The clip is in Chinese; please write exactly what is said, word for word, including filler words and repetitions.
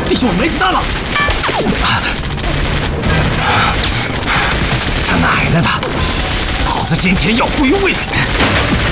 弟兄，没子弹了！ 他奶奶的！老子今天要归位！